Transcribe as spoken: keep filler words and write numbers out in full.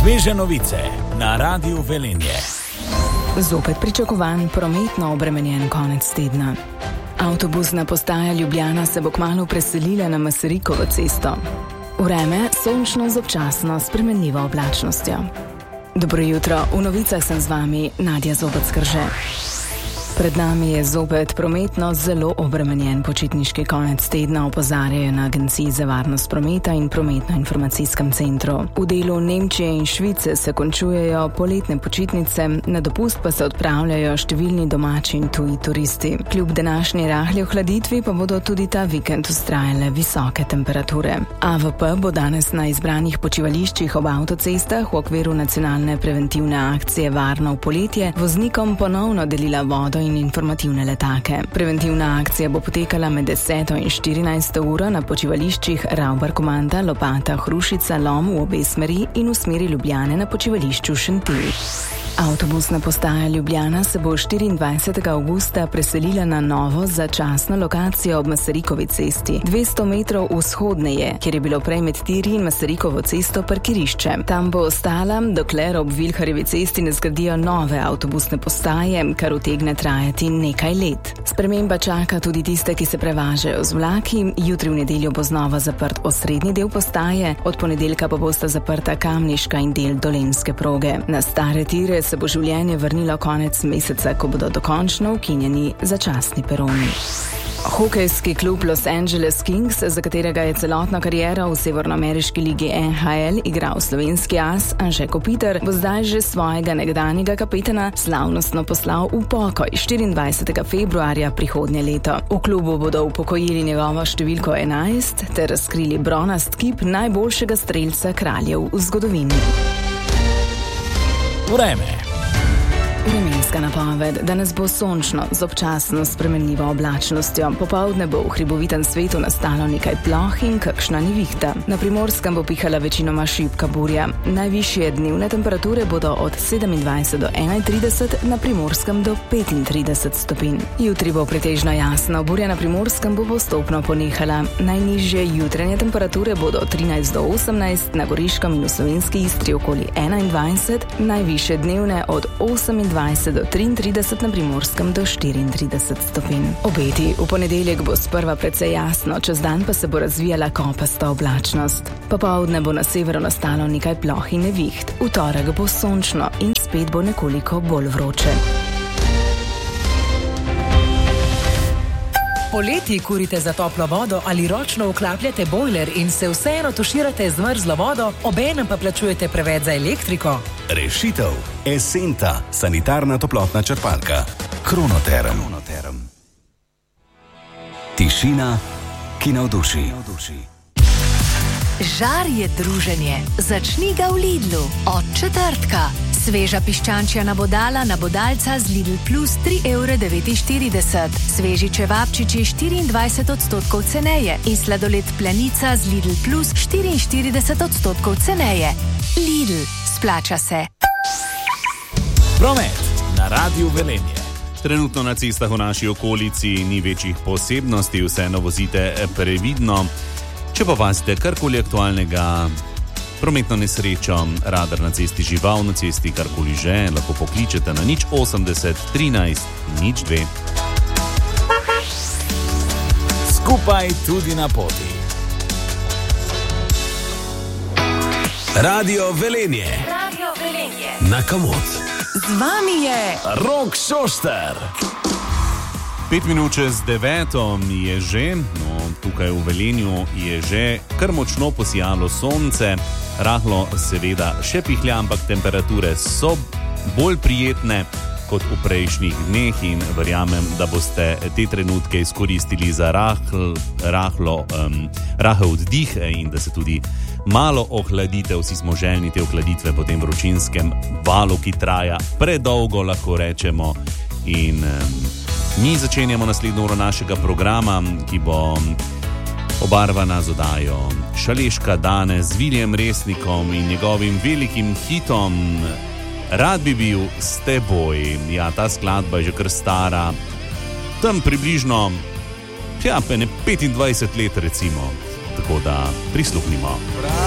Sveže novice na Radiu Velenje. Zopet pričakovan prometno obremenjen konec tedna. Avtobusna postaja Ljubljana se bo kmalu preselila na Masarykovo cesto. Vreme sončno z občasno spremenljivo oblačnostjo. Dobro jutro, v novicah sem z vami Nadja Zobec-Krže. Pred nami je zopet prometno zelo obremenjen počitniški konec tedna, opozarjajo na Agenciji za varnost prometa in prometno-informacijskem centru. V delu Nemčije in Švice se končujejo poletne počitnice, na dopust pa se odpravljajo številni domači in tuji turisti. Kljub današnji rahli ohladitvi pa bodo tudi ta vikend vztrajale visoke temperature. A V P bo danes na izbranih počivališčih ob avtocestah v okviru nacionalne preventivne akcije Varno v poletje voznikom ponovno delila vodo in informativne letake. Preventivna akcija bo potekala med deseto in štirinajsto uro na počivališčih Ravbar-Komanda, Lopata, Hrušica, Lom v obe smeri in v smeri Ljubljane na počivališču Šentilj. Avtobusna postaja Ljubljana se bo štiriindvajsetega avgusta preselila na novo začasno lokacijo ob Masarykovi cesti, dvesto metrov vzhodneje, kjer je bilo prej med tiri in Masarykovo cesto parkirišče. Tam bo ostala, dokler ob Vilharjevi cesti ne zgradijo nove avtobusne postaje, kar utegne trajati nekaj let. Sprememba čaka tudi tiste, ki se prevažajo z vlaki. Jutri v nedeljo bo znova zaprt osrednji del postaje, od ponedeljka pa bosta zaprta kamniška in del dolenjske proge. Na stare tire se bo življenje vrnilo konec meseca, ko bodo dokončno ukinjeni začasni peroni. Hokejski klub Los Angeles Kings, za katerega je celotno kariero v severnoameriški ligi N H L igral slovenski as Anže Kopitar, bo zdaj že svojega nekdanjega kapetana slavnostno poslal v pokoj štiriindvajsetega februarja prihodnje leto. V klubu bodo upokojili njegovo številko enajst ter razkrili bronast kip najboljšega strelca kraljev v zgodovini. Vreme. Vremenska napoved. Danes bo sončno z občasno spremenljivo oblačnostjo. Popoldne bo v hribovitem svetu nastalo nekaj ploh in kakšna nevihta. Na Primorskem bo pihala večinoma šibka burja. Najvišje dnevne temperature bodo od sedemindvajset do enaintrideset, na Primorskem do petintrideset stopinj. Jutri bo pretežno jasno, burja na Primorskem bo postopno ponehala. Najnižje jutranje temperature bodo od trinajst do osemnajst, na Goriškem in v Slovenski Istri okoli enaindvajset, najvišje dnevne od osemindvajset do triintrideset, na Primorskem do štiriintrideset stopinj. Obeti. V ponedeljek bo sprva precej jasno, čez dan pa se bo razvijala kopasta oblačnost. Popoldne bo na severu nastalo nekaj ploh in neviht. V torek bo sončno in spet bo nekoliko bolj vroče. Poleti kurite za toplo vodo ali ročno vklapljate bojler in se vseeno tuširate z mrzlo vodo, obenem pa plačujete preveč za elektriko? Rešitev. Esenta, sanitarna toplotna črpalka. Kronoterm. Kronoterm. Tišina, ki navduši. Žar je druženje. Začni ga v Lidlu. Od četrtka. Sveža piščančja nabodala nabodalca z Lidl Plus tri evre devetinštirideset. Sveži čevapčiči štiriindvajset odstotkov ceneje in sladoled Planica z Lidl Plus štiriinštirideset odstotkov ceneje. Lidl, splača se. Promet na Radiu Velenje. Trenutno na cestah v naši okolici ni večjih posebnosti, vseeno vozite previdno. Če pa opazite karkoli aktualnega, prometno nesrečo, radar na cesti Žival, na cesti karkoli že, lahko pokličete na nič osemdeset trinajst nič dve. Skupaj tudi na poti. Radio Velenje. Radio Velenje. Na Kamot. Z vami je Rok Šošter. Pet minut čez deveto je že, no tukaj v Velenju je že kar močno posijalo sonce, rahlo seveda še pihlja, ampak temperature so bolj prijetne kot v prejšnjih dneh in verjamem, da boste te trenutke izkoristili za rahl, rahlo, um, rahel oddih in da se tudi malo ohladite. Vsi smo željni te ohladitve po tem vročinskem valu, ki traja predolgo, lahko rečemo. In um, mi začenjamo naslednjo uro našega programa, ki bo obarvana z oddajo Šaleška danes z Viljem Resnikom in njegovim velikim hitom Rad bi bil s teboj. Ja, ta skladba je že kar stara, tam približno ja, petindvajset let recimo, tako da prisluhnimo.